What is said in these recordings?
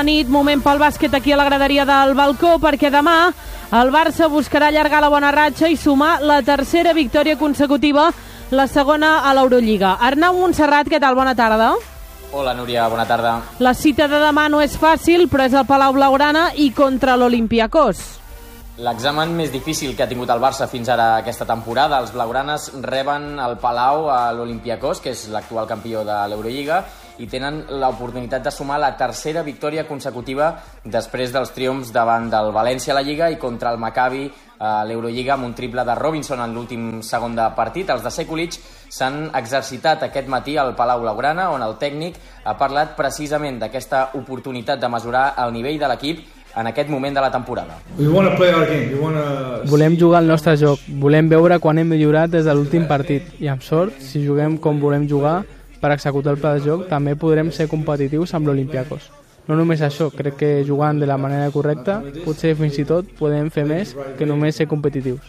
la nit, moment pel bàsquet aquí a la graderia del balcó, perquè demà el Barça buscarà allargar la bona ratxa i sumar la tercera victòria consecutiva, la segona a l'Eurolliga. Arnau Montserrat, què tal? Bona tarda. Hola, Núria, bona tarda. La cita de demà no és fàcil, però és al Palau Blaugrana i contra l'Olympiacos. L'examen més difícil que ha tingut el Barça fins ara aquesta temporada. Els blaugranes reben al Palau a l'Olympiacos, que és l'actual campió de l'Eurolliga, i tenen l'oportunitat de sumar la tercera victòria consecutiva després dels triomfs davant del València a la Lliga i contra el Maccabi a l'Eurolliga amb un triple de Robinson en l'últim segon de partit. Els de Sekulic s'han exercitat aquest matí al Palau Blaugrana, on el tècnic ha parlat precisament d'aquesta oportunitat de mesurar el nivell de l'equip en aquest moment de la temporada. Volem jugar el nostre joc, volem veure quan hem millorat des de l'últim partit i amb sort, si juguem com volem jugar per executar el pla de joc, també podrem ser competitius amb l'Olympiacos. No només això, crec que jugant de la manera correcta, potser fins i tot podem fer més que només ser competitius.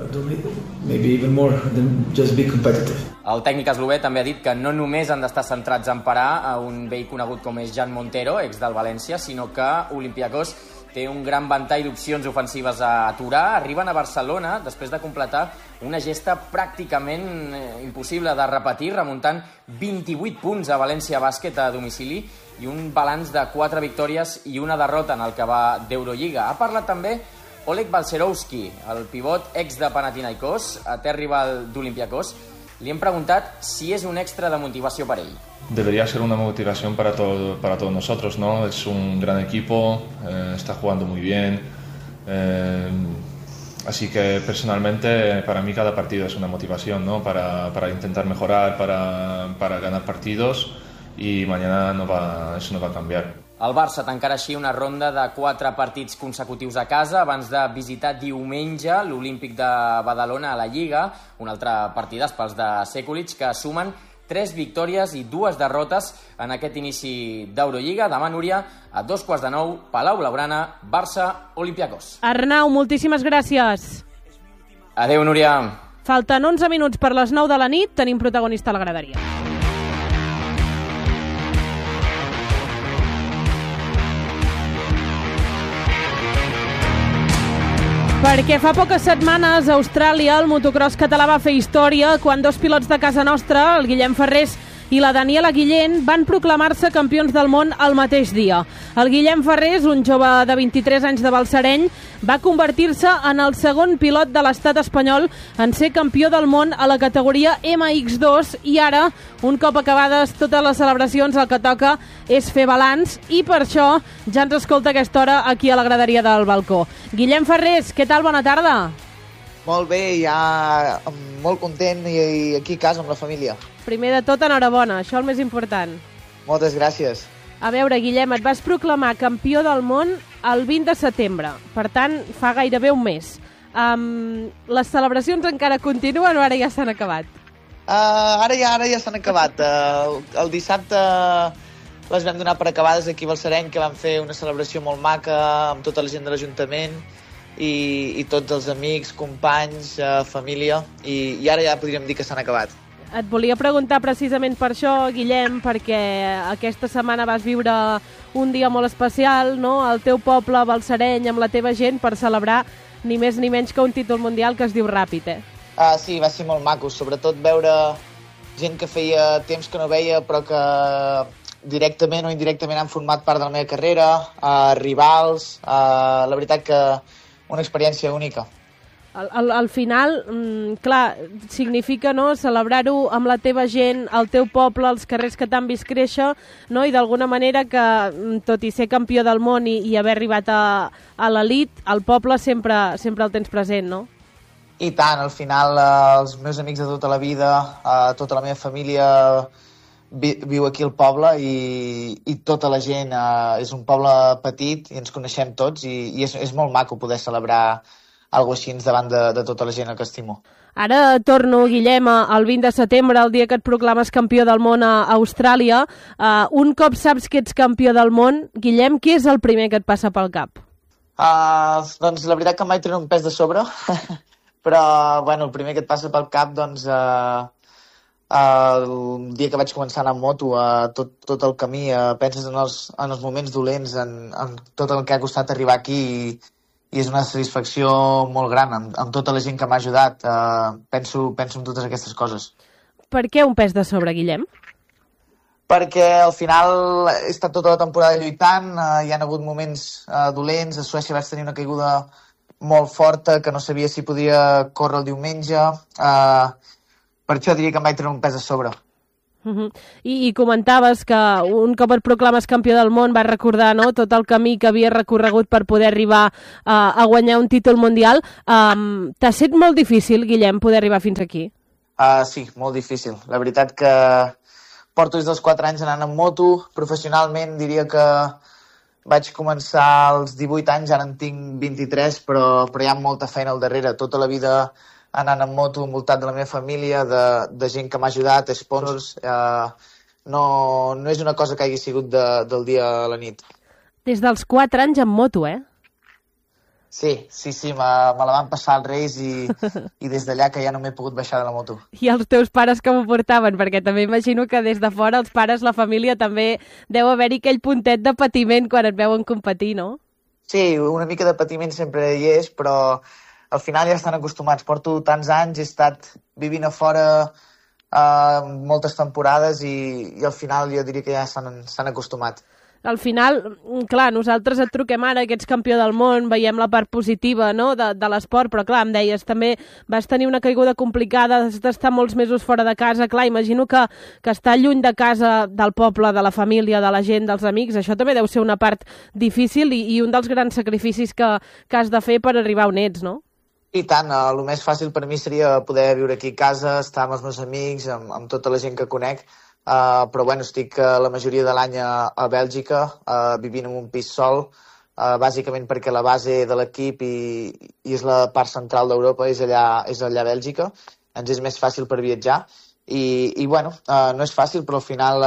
El tècnic eslovè també ha dit que no només han d'estar centrats en parar a un vell conegut com és Jan Montero, ex del València, sinó que Olympiacos té un gran ventall d'opcions ofensives a aturar. Arriben a Barcelona després de completar una gesta pràcticament impossible de repetir, remuntant 28 punts a València Bàsquet a domicili i un balanç de 4 victòries i una derrota en el que va d'Eurolliga. Ha parlat també Oleg Balcerowski, el pivot ex de Panathinaikos, etern rival d'Olympiacos. Li hem preguntat si és un extra de motivació per ell. Debería ser una motivación para todos nosotros, ¿no? Es un gran equipo, está jugando muy bien, así que personalmente para mí cada partido es una motivación, ¿no? Para intentar mejorar, para ganar partidos, y mañana eso no va a cambiar. El Barça tancarà així una ronda de 4 partits consecutius a casa abans de visitar diumenge l'Olímpic de Badalona a la Lliga, un altre partidàs pels de Sekulic, que sumen 3 victòries i 2 derrotes en aquest inici d'Eurolliga. Demà, Núria, a 8:45, Palau Blaugrana, Barça, Olympiacos. Arnau, moltíssimes gràcies. Adéu, Núria. Falten 11 minuts per les 9 de la nit, tenim protagonista a la graderia. Perquè fa poques setmanes a Austràlia el motocross català va fer història quan 2 pilots de casa nostra, el Guillem Ferrés i la Daniela Guillén, van proclamar-se campions del món el mateix dia. El Guillem Ferrés, un jove de 23 anys de Balsareny, va convertir-se en el segon pilot de l'estat espanyol en ser campió del món a la categoria MX2 i ara, un cop acabades totes les celebracions, el que toca és fer balanç i per això ja ens escolta a aquesta hora aquí a la graderia del balcó. Guillem Ferrés, què tal? Bona tarda. Molt bé, ja molt content i aquí a casa amb la família. Primer de tot, enhorabona, això el més important. Moltes gràcies. A veure, Guillem, et vas proclamar campió del món el 20 de setembre, per tant, fa gairebé un mes. Les celebracions encara continuen o ara ja s'han acabat? Ara ja s'han acabat. El dissabte les vam donar per acabades aquí a Balsareny, que vam fer una celebració molt maca amb tota la gent de l'Ajuntament i tots els amics, companys, família, i ara ja podríem dir que s'han acabat. Et volia preguntar precisament per això, Guillem, perquè aquesta setmana vas viure un dia molt especial, no?, al teu poble, Balsareny, amb la teva gent, per celebrar ni més ni menys que un títol mundial que es diu Ràpid, eh? Sí, va ser molt maco, sobretot veure gent que feia temps que no veia, però que directament o indirectament han format part de la meva carrera, rivals, la veritat que una experiència única. Al final, clar, significa, no, celebrar-ho amb la teva gent, el teu poble, els carrers que t'han vist créixer, no? I d'alguna manera que, tot i ser campió del món i haver arribat a l'elit, el poble sempre el tens present, no? I tant, al final els meus amics de tota la vida, tota la meva família viu aquí al poble i tota la gent, és un poble petit i ens coneixem tots i és molt maco poder celebrar alguna cosa així davant de tota la gent que estimo. Ara torno, Guillem, al 20 de setembre, el dia que et proclames campió del món a Austràlia. Un cop saps que ets campió del món, Guillem, què és el primer que et passa pel cap? Doncs la veritat que em vaig treure un pes de sobre, però bueno, el primer que et passa pel cap, doncs, El dia que vaig començar a anar amb moto, tot el camí, penses en els moments dolents, en tot el que ha costat arribar aquí i és una satisfacció molt gran amb tota la gent que m'ha ajudat. Penso en totes aquestes coses. Per què un pes de sobre, Guillem? Perquè al final he estat tota la temporada lluitant, hi han hagut moments dolents, a Suècia vaig tenir una caiguda molt forta que no sabia si podia córrer el diumenge, per això diria que em vaig treure un pes a sobre. I comentaves que un cop et proclames campió del món vas recordar, no?, tot el camí que havia recorregut per poder arribar a guanyar un títol mundial. T'ha set molt difícil, Guillem, poder arribar fins aquí? Sí, molt difícil. La veritat que porto des dels 4 anys anant en moto. Professionalment diria que vaig començar als 18 anys, ara en tinc 23, però hi ha molta feina al darrere. Tota la vida anant en moto, envoltat de la meva família, de gent que m'ha ajudat, sponsors. No és una cosa que hagi sigut del dia a la nit. Des dels 4 anys en moto, eh? Sí, me la van passar els Reis i des d'allà que ja no m'he pogut baixar de la moto. I els teus pares com ho portaven? Perquè també imagino que des de fora els pares, la família, també deu haver-hi aquell puntet de patiment quan et veuen competir, no? Sí, una mica de patiment sempre hi és, però al final ja estan acostumats. Porto tants anys, he estat vivint a fora moltes temporades i al final jo diria que ja s'han acostumat. Al final, clar, nosaltres et truquem ara que ets campió del món, veiem la part positiva, no?, de l'esport, però clar, em deies, també vas tenir una caiguda complicada, has d'estar molts mesos fora de casa, clar, imagino que estar lluny de casa, del poble, de la família, de la gent, dels amics, això també deu ser una part difícil i un dels grans sacrificis que has de fer per arribar on ets, no? I tant, el més fàcil per mi seria poder viure aquí a casa, estar amb els meus amics, amb tota la gent que conec, però bueno, estic la majoria de l'any a Bèlgica, vivint en un pis sol, bàsicament perquè la base de l'equip i és la part central d'Europa, és allà a Bèlgica, ens és més fàcil per viatjar i bueno, no és fàcil, però al final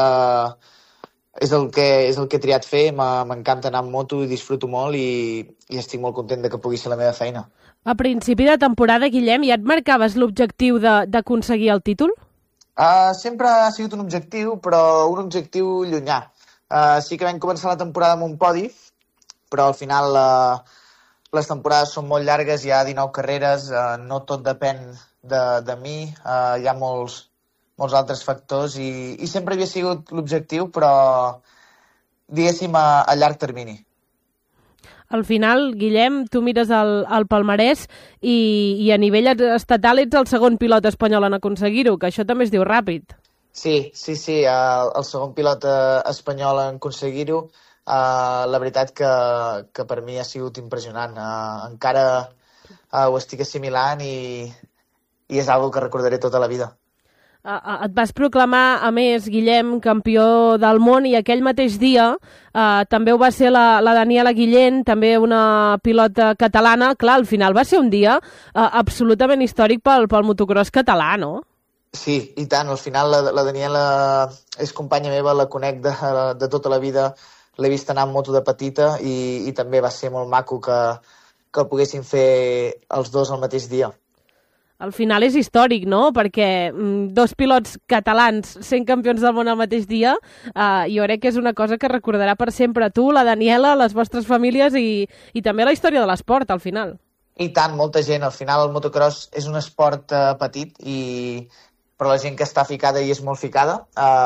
és el que he triat fer, m'encanta anar amb moto i disfruto molt i estic molt content que pugui ser la meva feina. A principi de temporada, Guillem, ja et marcaves l'objectiu d'aconseguir el títol? Sempre ha sigut un objectiu, però un objectiu llunyà. Sí que vam començar la temporada amb un podi, però al final les temporades són molt llargues, hi ha 19 carreres, no tot depèn de mi, hi ha molts altres factors i sempre havia sigut l'objectiu, però diguéssim a llarg termini. Al final, Guillem, tu mires el palmarès i a nivell estatal ets el segon pilot espanyol en aconseguir-ho, que això també es diu ràpid. Sí, el segon pilot espanyol en aconseguir-ho. La veritat que per mi ha sigut impressionant. Encara ho estic assimilant i és una cosa que recordaré tota la vida. Et vas proclamar, a més, Guillem, campió del món i aquell mateix dia també ho va ser la Daniela Guillén, també una pilota catalana. Clar, al final va ser un dia absolutament històric pel motocross català, no? Sí, i tant. Al final la Daniela és companya meva, la conec de tota la vida, l'he vist anar amb moto de petita i també va ser molt maco que el poguessin fer els dos al mateix dia. Al final és històric, no?, perquè dos pilots catalans sent campions del món al mateix dia, jo crec que és una cosa que recordarà per sempre tu, la Daniela, les vostres famílies i també la història de l'esport, al final. I tant, molta gent. Al final el motocross és un esport petit, però la gent que està ficada hi és molt ficada.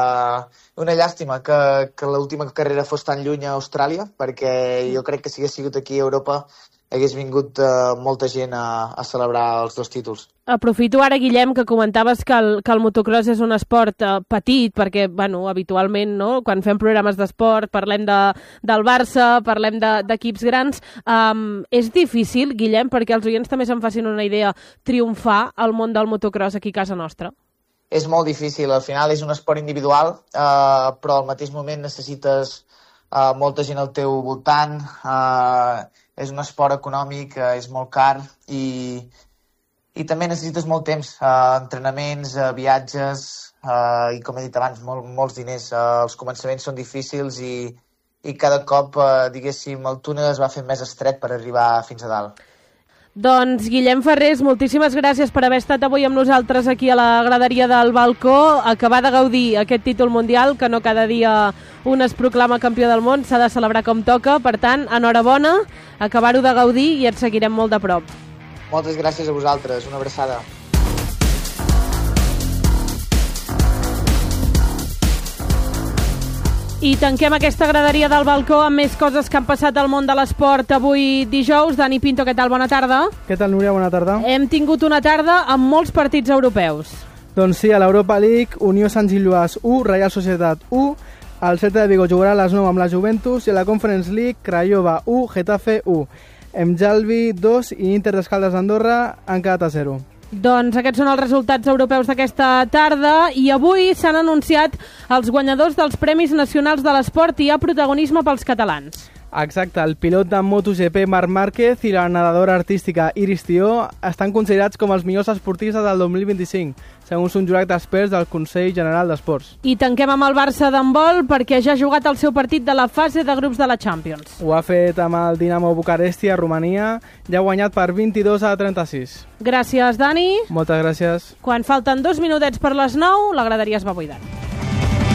Una llàstima que l'última carrera fos tan lluny a Austràlia, perquè jo crec que si hagués sigut aquí a Europa hagués vingut molta gent a celebrar els dos títols. Aprofito ara, Guillem, que comentaves que el motocross és un esport petit, perquè, bueno, habitualment, no?, quan fem programes d'esport parlem del Barça, parlem d'equips grans. És difícil, Guillem, perquè els oients també se'n facin una idea, triomfar al món del motocross aquí a casa nostra? És molt difícil. Al final és un esport individual, però al mateix moment necessites molta gent al teu voltant, és un esport econòmic, és molt car i també necessites molt temps, entrenaments, viatges i, com he dit abans, molts diners. Els començaments són difícils i cada cop, diguéssim, el túnel es va fer més estret per arribar fins a dalt. Doncs Guillem Ferrés, moltíssimes gràcies per haver estat avui amb nosaltres aquí a la graderia del balcó, acabar de gaudir aquest títol mundial, que no cada dia un es proclama campió del món, s'ha de celebrar com toca, per tant, enhorabona, acabar-ho de gaudir i et seguirem molt de prop. Moltes gràcies a vosaltres, una abraçada. I tanquem aquesta graderia del balcó amb més coses que han passat al món de l'esport avui dijous. Dani Pinto, què tal? Bona tarda. Què tal, Núria? Bona tarda. Hem tingut una tarda amb molts partits europeus. Doncs sí, a l'Europa League, Unió Sant Gilloàs 1, Real Societat 1, el Celta de Vigo jugarà a les 9 amb la Juventus, i a la Conference League, Craiova 1, Getafe 1, Emjalvi 2 i Inter d'Escaldes d'Andorra han quedat a 0. Doncs aquests són els resultats europeus d'aquesta tarda i avui s'han anunciat els guanyadors dels Premis Nacionals de l'Esport i hi ha protagonisme pels catalans. Exacte, el pilot de MotoGP Marc Márquez i la nedadora artística Iris Tió estan considerats com els millors esportistes del 2025, segons un jurat d'experts del Consell General d'Esports. I tanquem amb el Barça d'handbol perquè ja ha jugat el seu partit de la fase de grups de la Champions. Ho ha fet amb el Dinamo Bucaresti a Romania i ha guanyat per 22-36. Gràcies, Dani. Moltes gràcies. Quan falten 2 minutets per les 9, la graderia es va buidant.